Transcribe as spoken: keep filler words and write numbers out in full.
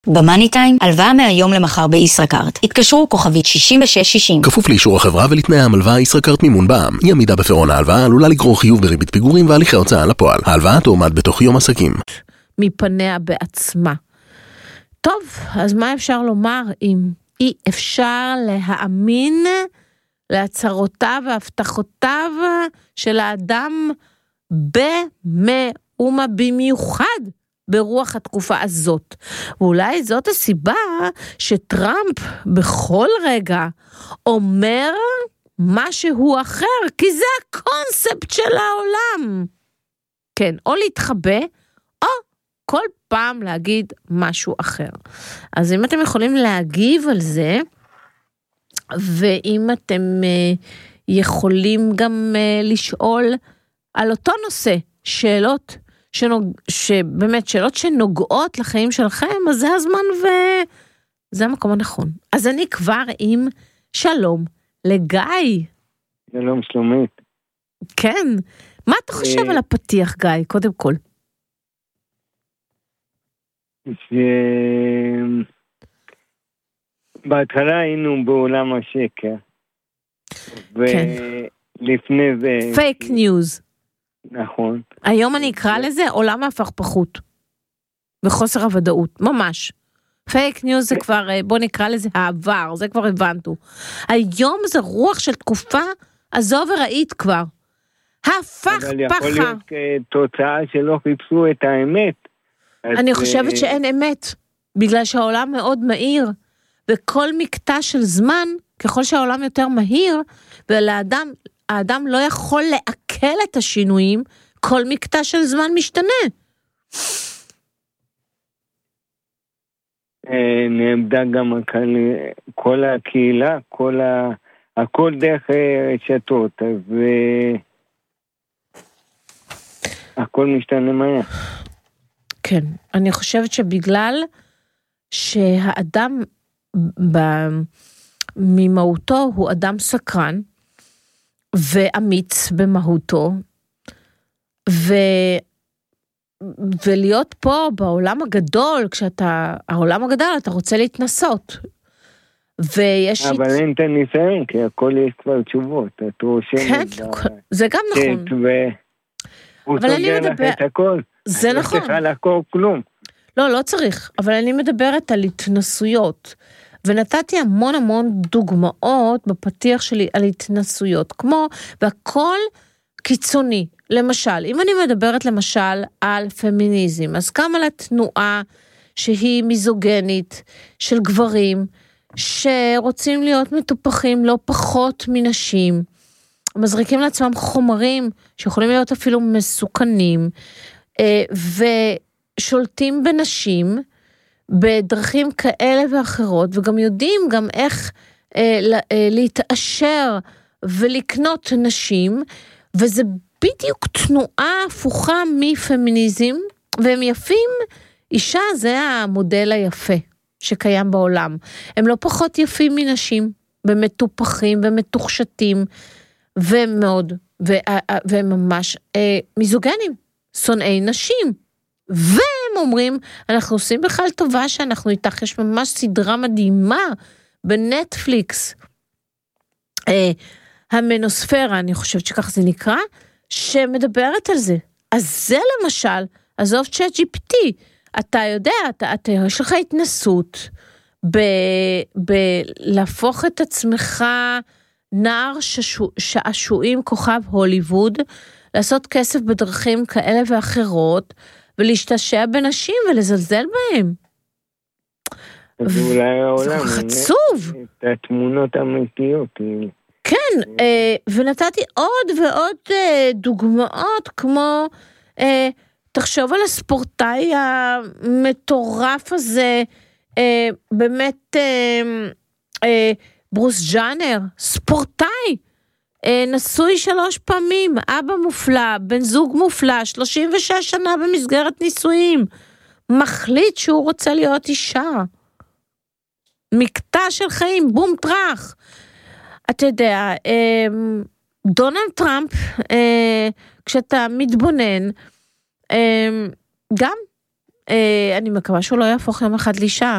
במאני טיים, הלוואה מהיום למחר בישראכרט. התקשרו כוכבית שישים ושש שישים. כפוף לאישור החברה ולתנאי המלווה. ישראכרט מימון בע"מ. אי עמידה בפירעון ההלוואה עלולה לגרור חיוב בריבית פיגורים והליכי הוצאה לפועל. ההלוואה תועמד בתוך יום עסקים. מפניה בעצמה. טוב, אז מה אפשר לומר אם אי אפשר להאמין להצהרותיו והבטחותיו של האדם במאומה, במיוחד ברוח התקופה הזאת. ואולי זאת הסיבה שטראמפ בכל רגע אומר משהו אחר, כי זה הקונספט של העולם. כן, או להתחבא, או כל פעם להגיד משהו אחר. אז אם אתם יכולים להגיב על זה, ואם אתם יכולים גם לשאול על אותו נושא, שאלות שנוג... שבאמת שאלות שנוגעות לחיים שלכם, אז זה הזמן וזה המקום הנכון. אז אני כבר עם שלום לגיא. שלום שלומית. כן. מה אתה חושב על הפתיח, גיא, קודם כל? ש... בהתחלה היינו בעולם השקר. ולפני זה... פייק ניוז. נכון. היום אני אקרא לזה עולם ההפכפכות. וחוסר הוודאות, ממש. פייק ניוז זה כבר, בוא נקרא לזה העבר, זה כבר הבנתו. היום זה רוח של תקופה, עזוב וראית כבר. הפכפכה. אבל יכול להיות תוצאה שלא חיפשו את האמת. אני חושבת שאין אמת, בגלל שהעולם מאוד מהיר, וכל מקטע של זמן, ככל שהעולם יותר מהיר, ולאדם, האדם לא יכול לעכל את השינויים, כל מקטע של זמן משתנה. נעמדה גם כל הקהילה, כל ה... הכל דרך רשתות, אז הכל משתנה מהר. כן, אני חושבת שבגלל שהאדם ב... ממהותו הוא אדם סקרן, ואמיץ במהותו, ו... ולהיות פה בעולם הגדול, כשאתה, העולם הגדול, אתה רוצה להתנסות. ויש... אבל אין את הניסיון, כי הכל יש כבר תשובות. את רושמת... כן, זה גם נכון. הוא סוגר לך את הכל. זה נכון. לא צריכה לחקור כלום. לא, לא צריך, אבל אני מדברת על התנסויות. ונתתי המון המון דוגמאות בפתיח שלי על התנסויות, כמו, והכל קיצוני. למשל, אם אני מדברת למשל על פמיניזם, אז גם על התנועה שהיא מיזוגנית של גברים, שרוצים להיות מטופחים לא פחות מנשים, מזריקים לעצמם חומרים שיכולים להיות אפילו מסוכנים, ושולטים בנשים, בדרכים כאלה ואחרות, וגם יודעים גם איך אה, אה, להתאשר ולקנות נשים, וזה בדיוק תנועה הפוכה מפמיניזם, והם יפים, אישה זה המודל היפה שקיים בעולם. הם לא פחות יפים מנשים, ומטופחים ומתוחשתים, ומאוד, והם ממש אה, מיזוגנים, שונאי נשים, והם אומרים, אנחנו עושים בכלל טובה שאנחנו איתך, יש ממש סדרה מדהימה בנטפליקס, אה, המנוספירה, אני חושבת שכך זה נקרא, שמדברת על זה. אז זה למשל, עזוב צ'אט ג'י פי טי, אתה יודע, אתה, אתה, יש לך התנסות, בלהפוך את עצמך נער שעשועים כוכב הוליווד, לעשות כסף בדרכים כאלה ואחרות, ולהשתשע בנשים ולזלזל בהם. ואולי העולם... חצוב. את התמונות האמיתיות. כן, ונתתי עוד ועוד דוגמאות, כמו, תחשוב על הספורטאי המטורף הזה, באמת ברוס ג'אנר, ספורטאי, נשוי שלוש פעמים, אבא מופלא, בן זוג מופלא, שלושים ושש שנה במסגרת נישואים, מחליט שהוא רוצה להיות אישה. מקטע של חיים, בום טרח. אתה יודע, דונלד טראמפ, כשאתה מתבונן, גם, אני מקווה שהוא לא יהפוך יום אחד לאישה,